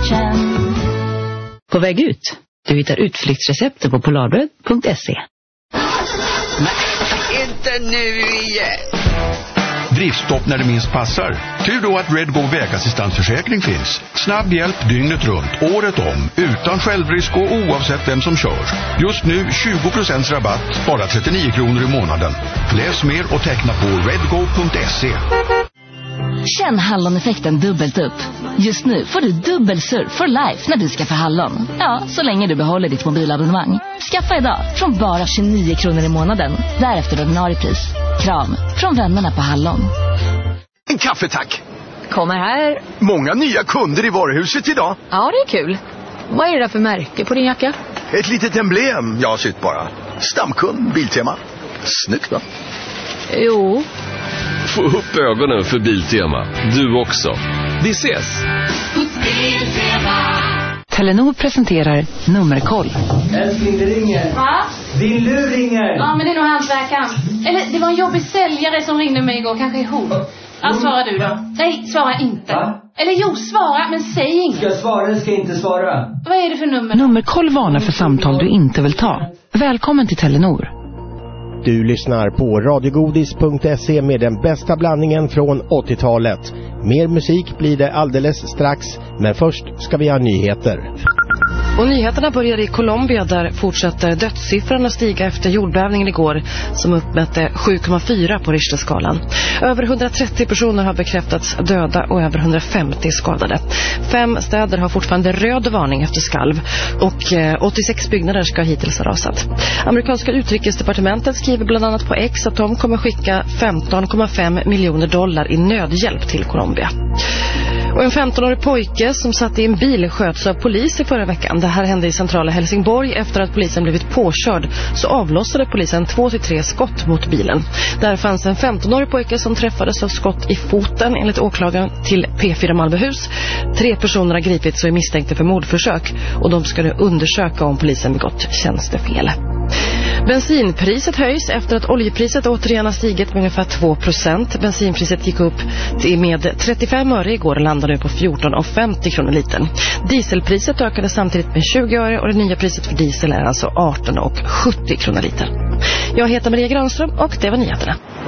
Ocean. På väg ut. Du hittar utflyktsrecepter på polarbröd.se. Nej, inte nu igen. Driftstopp när det minst passar. Tur då att Redgo vägassistansförsäkring finns. Snabb hjälp dygnet runt, året om, utan självrisk och oavsett vem som kör. Just nu 20% rabatt, bara 39 kronor i månaden. Läs mer och teckna på redgo.se. Känn halloneffekten dubbelt upp. Just nu får du dubbel surf for life när du ska få hallon. Ja, så länge du behåller ditt mobilabonnemang. Skaffa idag från bara 29 kronor i månaden. Därefter ordinarie pris. Kram från vännerna på Hallon. En kaffe tack. Kommer här. Många nya kunder i varuhuset idag. Ja, det är kul. Vad är det där för märke på din jacka? Ett litet emblem jag har sytt bara. Stamkund, Biltema. Snyggt va? Jo. Få upp ögonen för Biltema. Du också. Vi ses! Telenor presenterar Nummerkoll. Älskling, det ringer. Va? Din lur ringer. Ja, men det är nog hantverkaren. Eller det var en jobbig säljare som ringde mig igår. Kanske ihop. Ja, svara du då. Nej, svara inte. Va? Eller jo, svara, men säg inget. Ska jag svara eller ska jag inte svara? Vad är det för nummer? Nummerkoll varnar för samtal du inte vill ta. Välkommen till Telenor. Du lyssnar på radiogodis.se med den bästa blandningen från 80-talet. Mer musik blir det alldeles strax, men först ska vi ha nyheter. Och nyheterna börjar i Colombia, där fortsätter dödssiffrorna att stiga efter jordbävningen igår som uppmätte 7,4 på Richterskalan. Över 130 personer har bekräftats döda och över 150 skadade. 5 städer har fortfarande röd varning efter skalv och 86 byggnader ska hittills ha rasat. Amerikanska utrikesdepartementet skriver bland annat på X att de kommer skicka $15,5 miljoner i nödhjälp till Colombia. Och en 15-årig pojke som satt i en bil sköts av polis i förra veckan. Det här hände i centrala Helsingborg. Efter att polisen blivit påkörd så avlossade polisen 2-3 skott mot bilen. Där fanns en 15-årig pojke som träffades av skott i foten enligt åklagaren till P4 Malmöhus. 3 personer har gripits och är misstänkta för mordförsök och de ska nu undersöka om polisen begått tjänstefel. Bensinpriset höjs efter att oljepriset återigen har stigit med ungefär 2%. Bensinpriset gick upp med 35 öre igår och landade nu på 14,50 kronor litern. Dieselpriset ökade samtidigt med 20 öre och det nya priset för diesel är alltså 18,70 kronor litern. Jag heter Maria Granström och det var nyheterna.